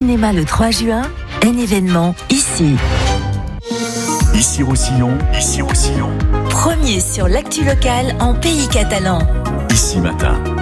cinéma le 3 juin, un événement ici. Ici Roussillon. Premier sur l'actu locale en pays catalan. Ici Matin.